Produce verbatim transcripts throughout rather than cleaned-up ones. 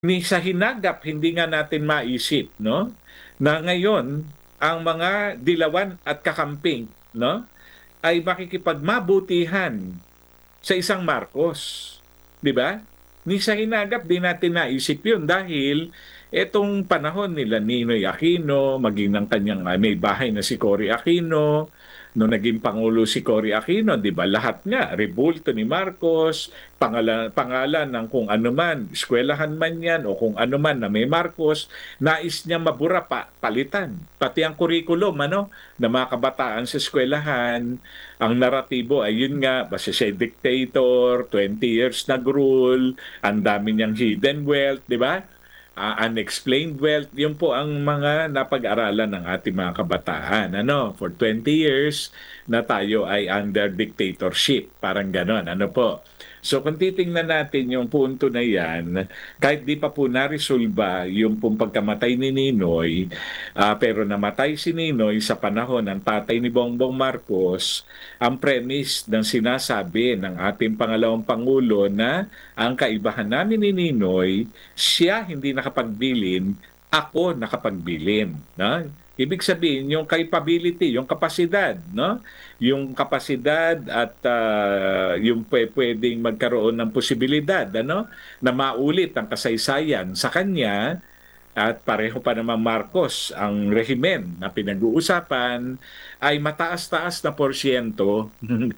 Ni sa hinagap hindi nga natin maisip 'no, na ngayon ang mga dilawan at kakamping 'no, ay makikipagmabutihan sa isang Marcos, 'di ba? Ni sa hinagap di natin naisip 'yun dahil etong panahon nila Ninoy Aquino, maging ng kanyang ah, may bahay na si Cory Aquino, nung naging pangulo si Cory Aquino, 'di ba lahat nga rebulto ni Marcos, pangalan pangalan ng kung ano man, eskwelahan man 'yan o kung ano man na may Marcos, nais niya mabura pa, palitan. Pati ang curriculum ano, ng mga kabataan sa eskwelahan, ang naratibo ay yun nga, basta siya dictator, twenty years nag-rule, ang dami niyang hidden wealth, di ba? Ah, unexplained wealth, yun po ang mga napag-aralan ng ating mga kabataan. Ano, for twenty years na tayo ay under dictatorship, parang ganon. Ano po? So kung titingnan natin yung punto na yan, kahit di pa po naresolba yung pong pagkamatay ni Ninoy, ah, pero namatay si Ninoy sa panahon ng tatay ni Bongbong Marcos, ang premise ng sinasabi ng ating pangalawang Pangulo na ang kaibahan namin ni Ninoy, siya hindi nakapagbilin, ako nakapagbilin. No? Ibig sabihin, yung capability, yung kapasidad, no? Yung kapasidad at ah, yung pwe- pwedeng magkaroon ng posibilidad, ano? Na maulit ang kasaysayan sa kanya at pareho pa naman Marcos, ang rehimen na pinag-uusapan ay mataas-taas na porsyento.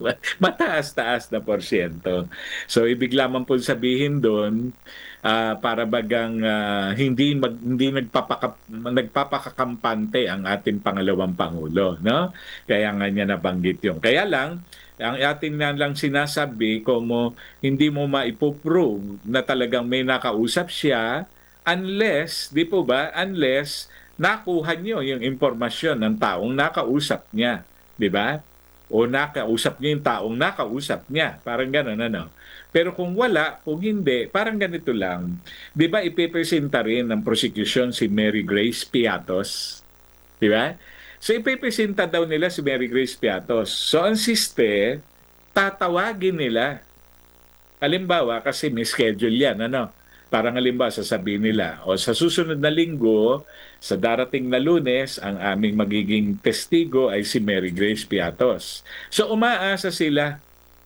Mataas-taas na porsyento. So ibig lamang po sabihin doon, ah, para bagang ah, hindi mag, hindi nagpapaka, nagpapakakampante ang ating pangalawang pangulo, no? Kaya nga niya nabanggit 'yung. Kaya lang ang ating na lang sinasabi kung mo, hindi mo maipoprove na talagang may nakausap siya unless, di po ba, unless nakuha niyo yung impormasyon ng taong nakausap niya, di ba? O nakausap niya yung taong nakausap niya. Parang gano'n, ano? Pero kung wala, kung hindi, parang ganito lang. Di ba ipipresenta rin ng prosecution si Mary Grace Piatos? Di ba? So ipipresenta daw nila si Mary Grace Piatos. So ang siste, tatawagin nila. Halimbawa, kasi may schedule yan, ano? Parang halimbawa, sasabihin nila, o sa susunod na linggo, sa darating na Lunes, ang aming magiging testigo ay si Mary Grace Piatos. So umaasa sila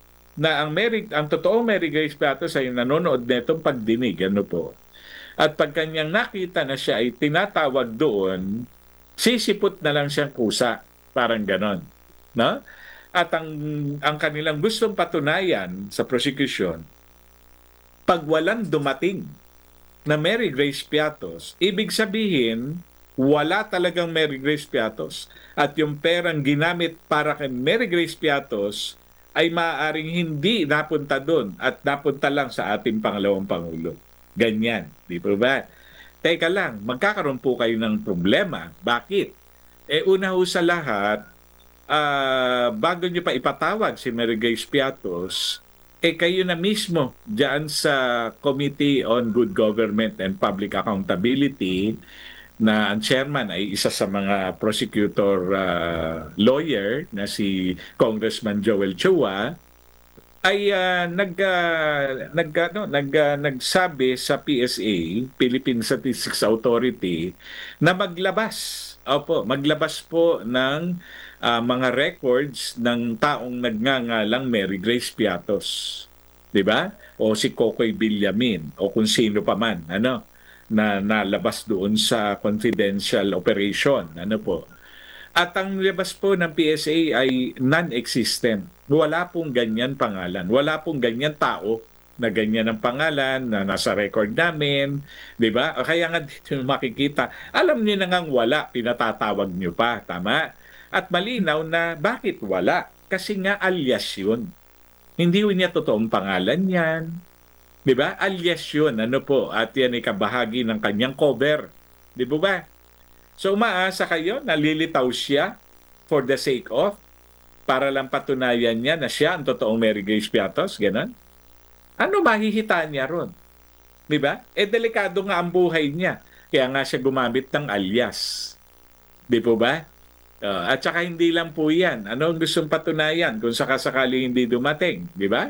na ang Mary, ang totoong Mary Grace Piatos ay nanonood netong pagdinig, ano po. At pag kanyang nakita na siya ay tinatawag doon, sisipot na lang siyang kusa, parang ganon. No? At ang, ang kanilang gustong patunayan sa prosecution, pag walang dumating na Mary Grace Piatos, ibig sabihin, wala talagang Mary Grace Piatos at yung perang ginamit para kay Mary Grace Piatos ay maaaring hindi napunta doon at napunta lang sa ating pangalawang Pangulo. Ganyan, di po ba? Teka lang, magkakaroon po kayo ng problema. Bakit? Eh una ho sa lahat, ah, bago nyo pa ipatawag si Mary Grace Piatos, eh kayo na mismo diyan sa Committee on Good Government and Public Accountability na ang chairman ay isa sa mga prosecutor ah, lawyer na si Congressman Joel Chua ay ah, nag ah, nag ano, nag ah, nagsabi sa P S A, Philippine Statistics Authority, na maglabas. Opo, maglabas po ng ah, mga records ng taong nagngangalang Mary Grace Piatos. 'Di ba? O si Kokoy Villamin o kung sino pa man, ano, na nalabas doon sa confidential operation, ano po. At ang labas po ng P S A ay non-existent. Wala pong ganyan pangalan. Wala pong ganyan tao na ganyan ang pangalan na nasa record namin, 'di ba? Kaya nga dito makikita, alam niyo na ngang wala, pinatatawag niyo pa, tama? At malinaw na bakit wala? Kasi nga alias 'yun. Hindi yun niya totoong pangalan 'yan, 'di ba? Alias 'yun, ano po, at yan ay kabahagi ng kanyang cover, 'di ba ba? So umaasa kayo na lilitaw siya for the sake of, para lang patunayan niya na siya ang totoong Mary Grace Piatos, gano'n? Ano mahihita niya ron? Di ba? Eh, delikado nga ang buhay niya. Kaya nga siya gumamit ng alias. Di po ba? Uh, at saka hindi lang po yan. Ano ang gustong patunayan kung sakasakali hindi dumating? Di ba?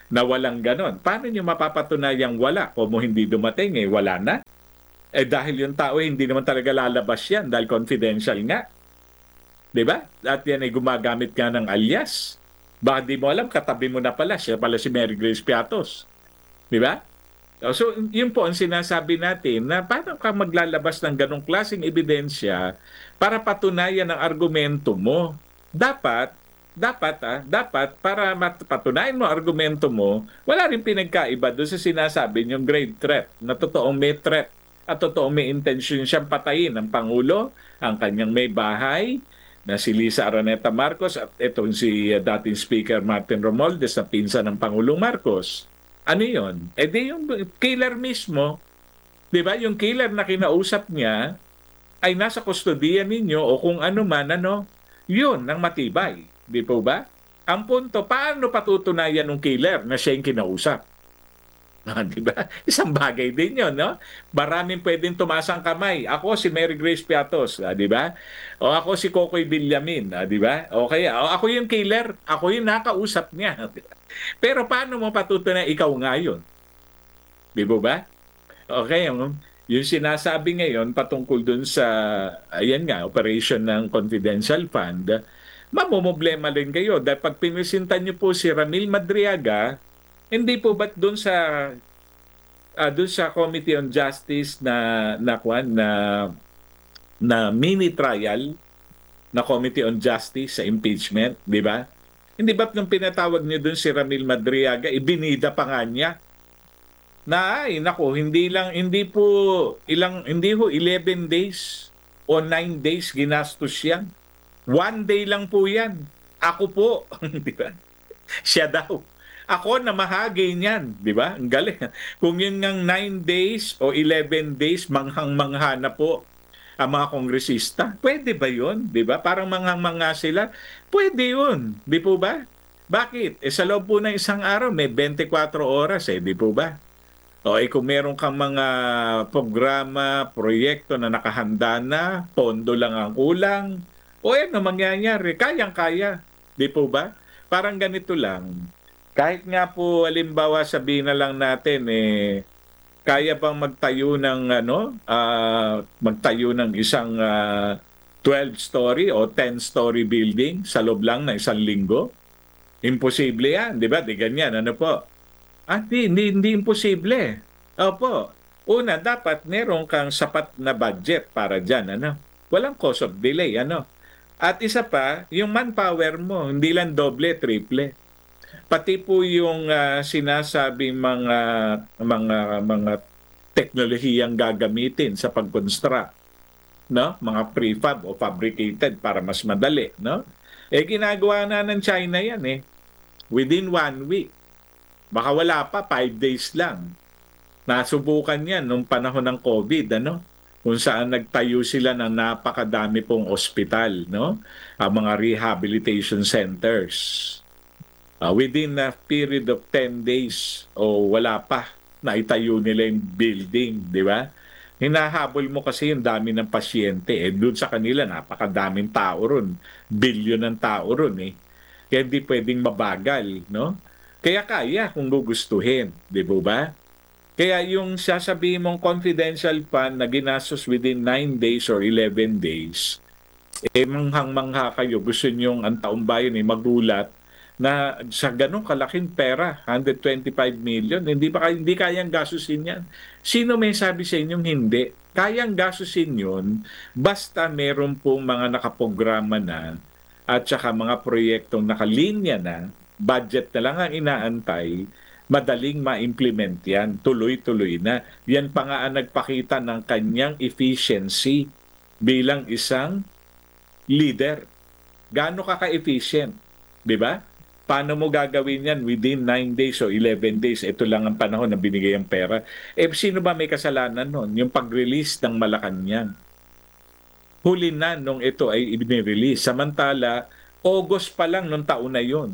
na walang ganon. Paano nyo mapapatunayang wala? Kung mo hindi dumating, eh, wala na. Eh dahil yung tao, eh, hindi naman talaga lalabas yan dahil confidential nga. Di ba? At yan ay gumagamit nga ng alias. Baka di mo alam, katabi mo na pala. Siya pala si Mary Grace Piatos. Di ba? So, yun po ang sinasabi natin na paano ka maglalabas ng ganong klaseng ebidensya para patunayan ang argumento mo. Dapat, dapat ah, dapat para patunayan mo ang argumento mo, wala rin pinagkaiba doon sa sinasabi niyong grave threat, na totoong may threat at totoong may intention siyang patayin ng Pangulo, ang kanyang may bahay, na si Lisa Araneta Marcos at itong si uh, dating Speaker Martin Romualdez na pinsan ng Pangulong Marcos. Ano yun? E di yung killer mismo, di ba? Yung killer na kinausap niya ay nasa kustodiya ninyo o kung ano man, ano, yun ang matibay. Di po ba? Ang punto, paano patutunayan ng killer na siya yung kinausap? Ah, di ba? Isang bagay din yun, no? Maraming pwedeng tumasang kamay. Ako si Mary Grace Piatos, ah, di ba? O ako si Kokoy Villamin, ah, di ba? O kaya, o ako yung killer, ako yung nakausap niya. Pero paano mo patutunayan ikaw nga yun? Di ba ba? Okay, yung, yung sinasabi ngayon patungkol dun sa, ayan nga, operation ng confidential fund, mamumblema rin kayo. Dahil pag pinisintan niyo po si Ramil Madriaga, hindi po ba't doon sa uh, doon sa Committee on Justice na na kwan na na mini trial na Committee on Justice sa impeachment, di ba? Hindi ba't nung pinatawag niyo doon si Ramil Madriaga, ibinida pa nga niya na ay nako, hindi lang hindi po ilang hindi ho eleven days o nine days ginastos yan. One day lang po yan. Ako po, di ba? Siya daw. Ako na mahagi niyan, di ba? Ang galing. Kung yun ngang nine days o eleven days, manghang-mangha na po ang mga kongresista. Pwede ba yun? Di ba? Parang manghang-mangha sila. Pwede yun. Di po ba? Bakit? Eh sa loob po ng isang araw, may twenty-four oras eh. Di po ba? O eh kung meron kang mga programa, proyekto na nakahanda na, pondo lang ang kulang, o eh, ano mangyayari? Kayang-kaya. Di po ba? Parang ganito lang. Kahit nga po, halimbawa, sabihin na lang natin, eh, kaya bang magtayo ng, ano, uh, magtayo ng isang uh, twelve-story o ten-story building sa loob lang ng isang linggo? Imposible yan, di ba? Di ganyan, ano po? Ah, di, hindi, hindi imposible. Opo. Una, dapat meron kang sapat na budget para dyan, ano? Walang cause of delay, ano? At isa pa, yung manpower mo, hindi lang doble, triple. Pati po yung uh, sinasabing mga mga mga teknolohiyang gagamitin sa pag-construct, no? Mga prefab o fabricated para mas madali, no? Eh ginagawa na ng China yan eh. Within one week. Baka wala pa, five days lang. Nasubukan yan nung panahon ng COVID, ano? Kung saan nagtayo sila ng napakadami pong ospital, no? Ang mga rehabilitation centers. Uh, within a period of ten days o wala pa, naitayo nila yung building, di ba? Hinahabol mo kasi yung dami ng pasyente. Eh, doon sa kanila, napakadaming tao ron. Bilyon ng tao ron eh. Kaya hindi pwedeng mabagal, no? Kaya kaya kung gugustuhin, di ba? Kaya yung sasabihin mong confidential fund na ginastos within nine days or eleven days, eh manghang-mangha kayo, gusto nyong ang taong bayan eh magulat na sa ganong kalaking pera, one hundred twenty-five million, hindi ba hindi kayang gastusin yan? Sino may sabi sa inyong hindi? Kayang gastusin yun basta meron pong mga nakaprograma na at saka mga proyektong nakalinya na, budget na lang ang inaantay, madaling ma-implement yan, tuloy-tuloy na. Yan pa nga ang nagpakita ng kanyang efficiency bilang isang leader. Gaano ka ka-efficient? Di ba? Paano mo gagawin yan within nine days o eleven days? Ito lang ang panahon na binigay ang pera. Eh, sino ba may kasalanan nun? Yung pag-release ng Malacanang. Huli na nung ito ay i-release. Samantala, August pa lang nung taon na yun.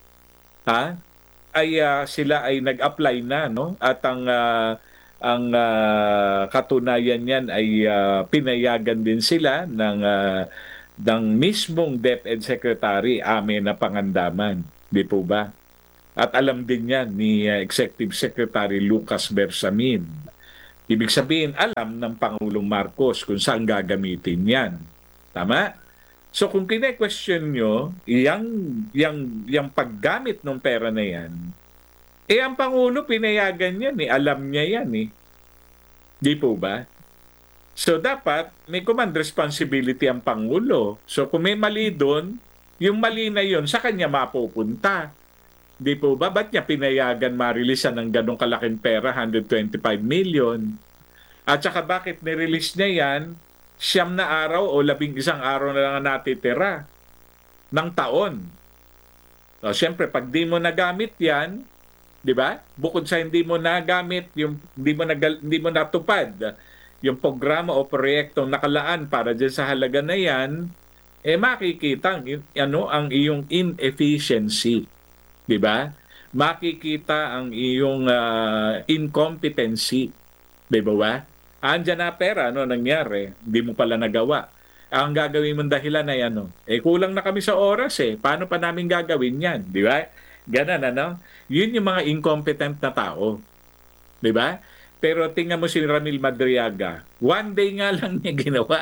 Ha? Ay uh, sila ay nag-apply na, no? At ang uh, ang uh, katunayan niyan ay uh, pinayagan din sila ng uh, ng mismong DepEd Secretary Ame na Pangandaman. Di po ba? At alam din yan ni uh, Executive Secretary Lucas Bersamin. Ibig sabihin, alam ng Pangulong Marcos kung saan gagamitin yan. Tama? So kung kine-question nyo, yung, yung, yung paggamit ng pera na yan, eh ang Pangulo pinayagan yan eh. Alam niya yan eh. Di po ba? So dapat may command responsibility ang Pangulo. So kung may mali doon, yung mali na yun sa kanya mapupunta. Di po ba? Ba't niya pinayagan marilisan ng ganong kalaking pera, one hundred twenty-five million? At saka bakit nirelease niya yan, siyam na araw o labing isang araw na lang natitira ng taon? So, siyempre, pag di mo nagamit yan, di ba? Bukod sa hindi mo nagamit, yung, hindi, mo nagal, hindi mo natupad yung programa o proyektong nakalaan para dyan sa halaga na yan, eh makikita ang, ano, ang iyong inefficiency. Di ba? Makikita ang iyong uh, incompetency. Di ba ba? Andyan na pera, ano nangyari? Hindi mo pala nagawa. Ang gagawin mong dahilan ay ano? Eh kulang na kami sa oras eh. Paano pa namin gagawin yan? Di ba? Ganon, ano? Yun yung mga incompetent na tao. Di ba? Pero tingnan mo si Ramil Madriaga. One day nga lang niya ginawa.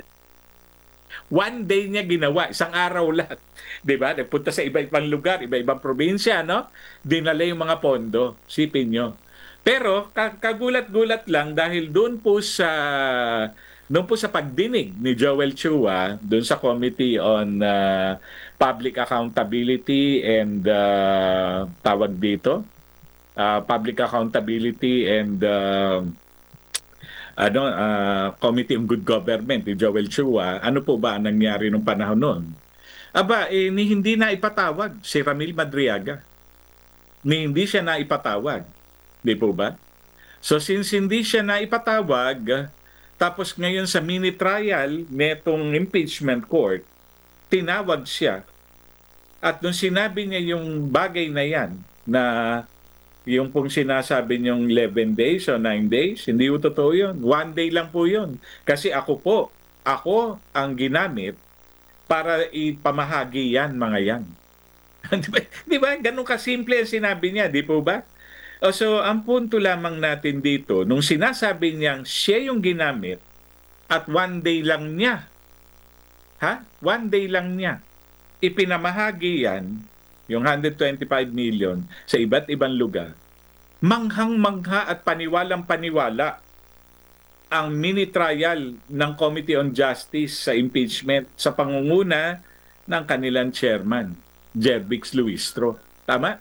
One day niya ginawa, isang araw lang. 'Di ba? Nagpunta sa iba-ibang lugar, iba-ibang probinsya, no? Dinala yung mga pondo, sipin nyo. Pero kagulat-gulat lang dahil doon po sa doon po sa pagdinig ni Joel Chua doon sa Committee on uh, Public Accountability and uh, tawag dito, uh, Public Accountability and uh, ano, uh, Committee on Good Government ni Joel Chua, ano po ba ang nangyari nung panahon noon? Aba, eh, ni hindi na ipatawag si Ramil Madriaga. Ni hindi siya na ipatawag. Di po ba? So since hindi siya na ipatawag, tapos ngayon sa mini trial netong impeachment court, tinawag siya. At nung sinabi niya yung bagay na yan, na yung pong sinasabi niyong eleven days o nine days, hindi po totoo yun. One day lang po yun. Kasi ako po, ako ang ginamit para ipamahagi yan, mga yan. Di ba? Di ba? Ganun kasimple ang sinabi niya, di po ba? O so, ang punto lamang natin dito, nung sinasabi niyang siya yung ginamit at one day lang niya, ha? One day lang niya, ipinamahagi yan, yung one hundred twenty-five million sa iba't ibang lugar, manghang-mangha at paniwalang-paniwala ang mini-trial ng Committee on Justice sa impeachment sa pangunguna ng kanilang chairman, Jervix Luistro. Tama?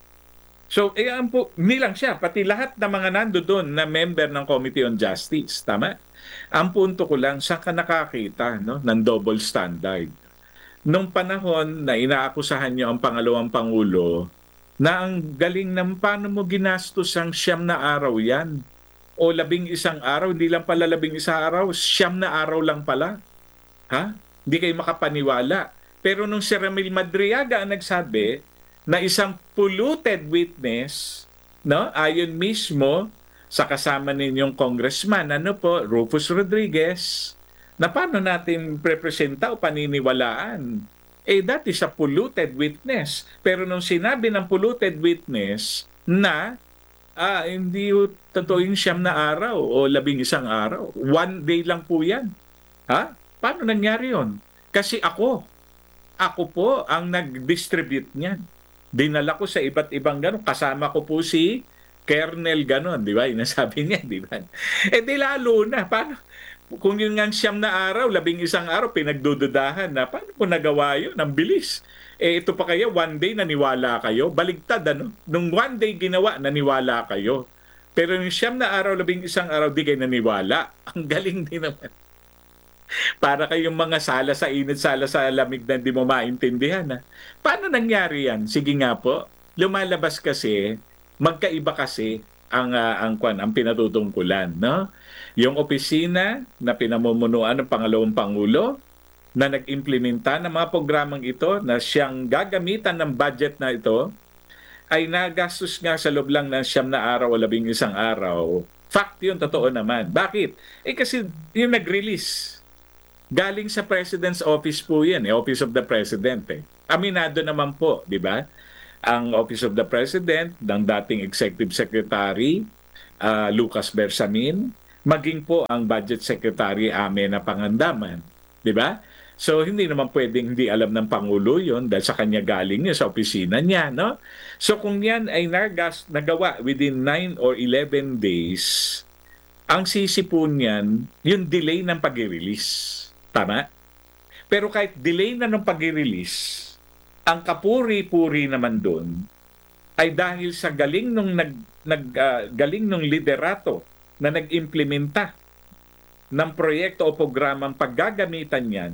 So, eh, po, nilang siya, pati lahat ng mga nando doon na member ng Committee on Justice. Tama? Ang punto ko lang, saan ka nakakita, no, ng double standard? Nung panahon na inaakusahan niyo ang pangalawang Pangulo na ang galing ng paano mo ginastos ang siyam na araw yan o labing isang araw, hindi lang pala labing isang araw, siyam na araw lang pala. Ha? Hindi kayo makapaniwala. Pero nung si Ramil Madriaga ang nagsabi na isang polluted witness, no, ayon mismo sa kasama ninyong congressman, ano po, Rufus Rodriguez, na paano natin representa o paniniwalaan? Eh, that is a polluted witness. Pero nung sinabi ng polluted witness na ah, hindi totoo yung siyam na araw o labing isang araw, one day lang po yan. Ha? Paano nangyari yon? Kasi ako, ako po ang nag-distribute niyan. Dinala ko sa iba't ibang gano'n. Kasama ko po si Kernel gano'n, di ba? Inasabi niya, di ba? Eh di lalo na. Paano? Kung yun nga siyam na araw, labing isang araw, pinagdududahan na, paano po nagawa yun? Ang bilis. Eh ito pa kaya, one day naniwala kayo? Baligtad, ano? Nung one day ginawa, naniwala kayo. Pero yung siyam na araw, labing isang araw, di kayo naniwala. Ang galing din naman. Para kayong mga sala sa init, sala sa lamig na hindi mo maintindihan. Ha? Paano nangyari yan? Sige nga po. Lumalabas kasi, magkaiba kasi ang uh, ang kwan, ang pinatutungkulan, no? Yung opisina na pinamumunuan ng pangalawang Pangulo na nag-implementa ng mga programang ito na siyang gagamitan ng budget na ito ay nagastos nga sa loob lang ng siyam na araw o labing isang araw. Fact yun, totoo naman. Bakit? Eh kasi yung nag-release, galing sa President's Office po yan, eh, Office of the President. Eh. Aminado naman po, di ba? ang Office of the President, ng dating Executive Secretary, uh, Lucas Bersamin, maging po ang Budget Secretary Amena Pangandaman. Di ba? So, hindi naman pwedeng hindi alam ng Pangulo yun dahil sa kanya galing yun sa opisina niya, no? So, kung yan ay nagas, nagawa within nine or eleven days, ang sisipon niyan, yung delay ng pag-release. Tama? Pero kahit delay na ng pag-release, ang kapuri-puri naman doon ay dahil sa galing nung nag, nag uh, galing nung liderato na nag-implementa ng proyekto o programang paggagamitan niyan,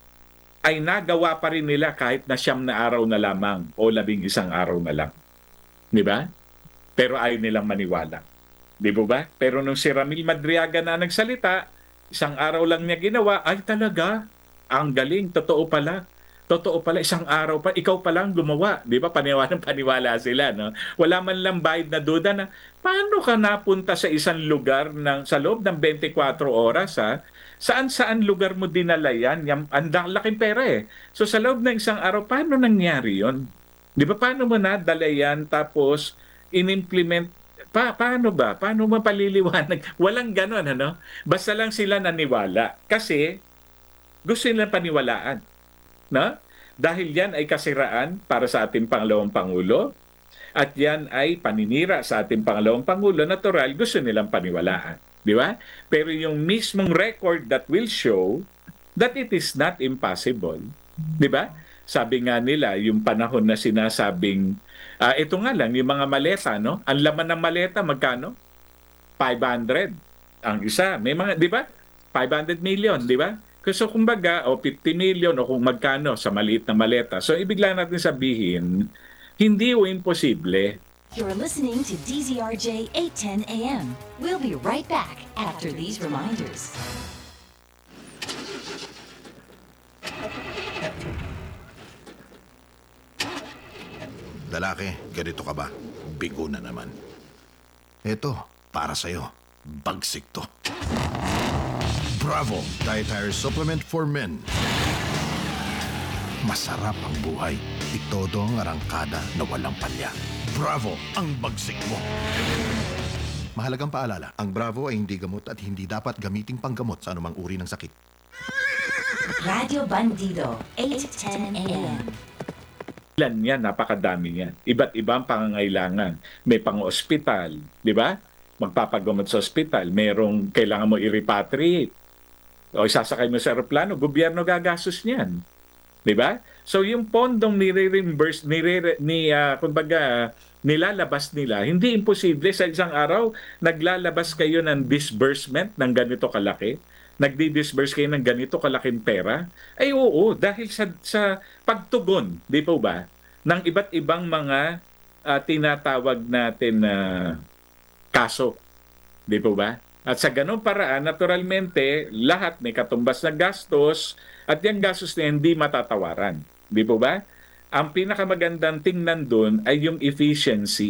ay nagawa pa rin nila kahit na siyam na araw na lamang o labing isang araw na lang. Di ba? Pero ayaw nilang maniwala. Di ba? Pero nung si Ramil Madriaga na nagsalita, isang araw lang niya ginawa, ay talaga, ang galing, totoo pala. Totoo pala, isang araw pa, ikaw pa lang gumawa. Di ba? Paniwalang paniwala sila. No? Wala man lang bayad na duda na, paano ka napunta sa isang lugar ng, sa loob ng twenty-four oras, ha? Saan-saan lugar mo dinala yan? Yan ang laking pera eh. So sa loob ng isang araw, paano nangyari yon? Di ba? Paano mo nadala yan tapos in-implement? Pa, paano ba? Paano mo paliliwanag? Walang ganon, ano? Basta lang sila naniwala. Kasi gusto nilang paniwalaan. No? Dahil yan ay kasiraan para sa ating Pangalawang Pangulo at yan ay paninira sa ating Pangalawang Pangulo, natural, gusto nilang paniwalaan. Di ba? Pero yung mismong record that will show that it is not impossible. Di ba? Sabi nga nila, yung panahon na sinasabing, uh, ito nga lang, yung mga maleta, no? Ang laman ng maleta, magkano? five hundred. Ang isa. May mga, di ba? five hundred million, di ba? So kumbaga, o fifty million o kung magkano sa maliit na maleta. So ibig lang natin sabihin, hindi o imposible. You're listening to D Z R J eight ten A M. We'll be right back after these reminders. Lalaki, ganito ka ba? Bigo na naman. Eto, para sa'yo. Bagsik to. Bravo! Dietary Supplement for Men. Masarap ang buhay. Itodo ang arangkada na walang palya. Bravo! Ang bagsik mo. Mahalagang paalala, ang Bravo ay hindi gamot at hindi dapat gamiting panggamot sa anumang uri ng sakit. Radio Bandido, eight ten A M. Ilan yan, napakadami yan. Iba't ibang pangangailangan. May pang-ospital, di ba? Magpapagamot sa ospital. Merong kailangan mo i-repatriate. O isasakay mo sa aeroplano, gobyerno gagastos niyan. Di ba? So yung pondong nire-reimburse, nire, ni, uh, kumbaga, nilalabas nila, hindi imposible sa isang araw, naglalabas kayo ng disbursement ng ganito kalaki, nagdi-disburse kayo ng ganito kalaking pera, ay oo, dahil sa, sa pagtugon, di po ba, ng iba't ibang mga uh, tinatawag natin na uh, kaso. Di po ba? At sa ganung paraan, naturalmente, lahat may katumbas na gastos at yung gastos na hindi matatawaran. Di po ba? Ang pinakamagandang tingnan doon ay yung efficiency.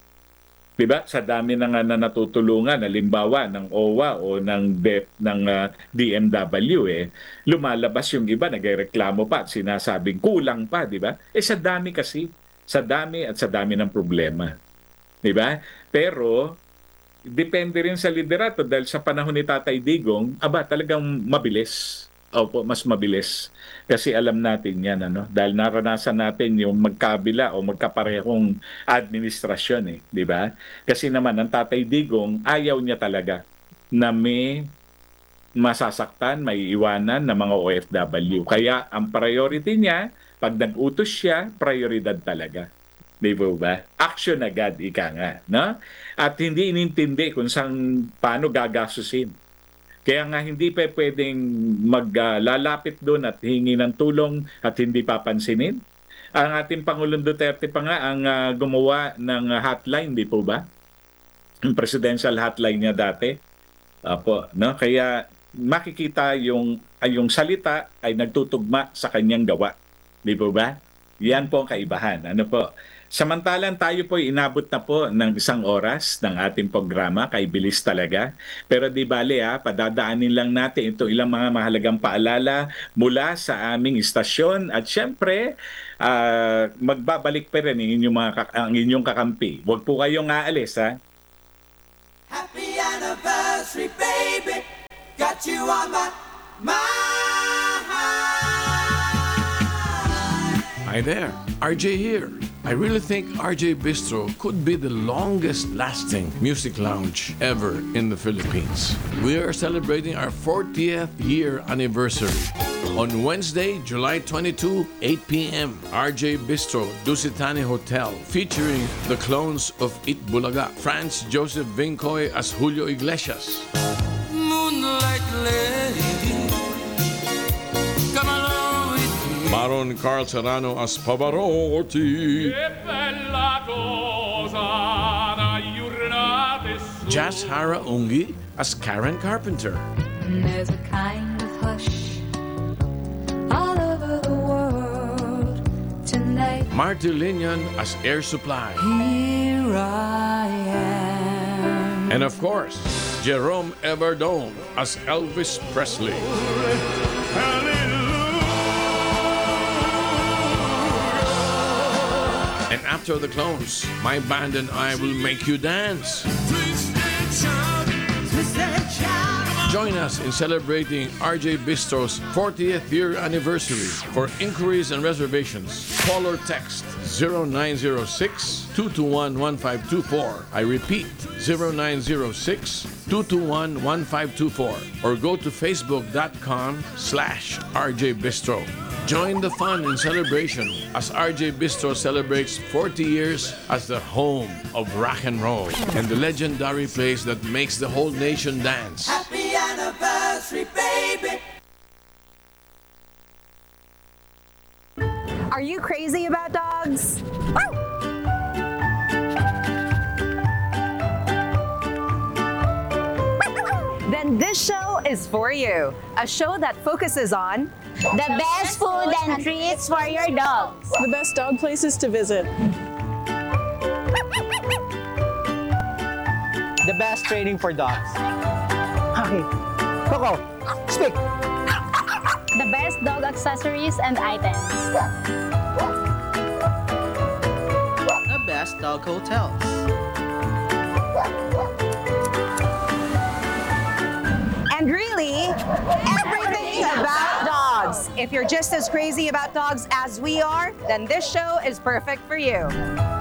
Di ba? Sa dami na nga na natutulungan, halimbawa ng O W A o ng, D E P, ng uh, D M W, eh, lumalabas yung iba, nagreklamo pa at sinasabing kulang pa, di ba? Eh sa dami kasi, sa dami at sa dami ng problema. Di ba? Pero depende rin sa liderato dahil sa panahon ni Tatay Digong, aba, talagang mabilis. Opo, mas mabilis. Kasi alam natin yan, ano? Dahil naranasan natin yung magkabila o magkaparehong administrasyon, eh. Di ba? Kasi naman, ang Tatay Digong, ayaw niya talaga na may masasaktan, may iwanan ng mga O F W. Kaya, ang priority niya, pag nag-utos siya, prioridad talaga. Di ba? Action agad, ika nga. No? At hindi inintindi kung saan, paano gagasusin. Kaya nga hindi pa pwedeng maglalapit uh, doon at hingi ng tulong at hindi papansinin. Ang ating Pangulong Duterte pa nga ang uh, gumawa ng uh, hotline, di po ba? Yung presidential hotline niya dati. Apo, no? Kaya makikita yung, ay, yung salita ay nagtutugma sa kanyang gawa. Di po ba? Yan po ang kaibahan. Ano po? Samantalang tayo po inabot na po ng isang oras ng ating programa, kay bilis talaga. Pero di bale ha, padadaanin lang natin ito ilang mga mahalagang paalala mula sa aming istasyon. At syempre, ah, magbabalik pa rin ang inyong, mga, kak- ang inyong kakampi. Huwag po kayong aalis ha. Happy anniversary, baby. Got you on my mind. Hi there, R J here. I really think R J Bistro could be the longest lasting music lounge ever in the Philippines. We are celebrating our fortieth year anniversary. On Wednesday, July twenty-second, eight p.m., R J Bistro, Dusitani Hotel, featuring the clones of It Bulaga, Franz Joseph Vincoy as Julio Iglesias, Moonlight lady, come along with me. Baron Carl Serrano as Pavarotti, Jazz Hara Ungi as Karen Carpenter, There's a kind of hush all over the world tonight. Marty Linian as Air Supply, Here I am. and of course, Jerome Everdome as Elvis Presley. And after the clones, my band and I will make you dance. Join us in celebrating R J Bistro's fortieth year anniversary. For inquiries and reservations, call or text zero nine zero six, two two one, one five two four. I repeat, zero nine zero six, two two one, one five two four. Or go to facebook.com slash RJ Bistro. Join the fun and celebration as R J Bistro celebrates forty years as the home of rock and roll and the legendary place that makes the whole nation dance. Happy anniversary, baby. Are you crazy about dogs? Then this show is for you. A show that focuses on The best food and treats for your dogs. The best dog places to visit. The best training for dogs. Okay. Coco, speak. The best dog accessories and items. The best dog hotels. And really, everything about dogs. If you're just as crazy about dogs as we are, then this show is perfect for you.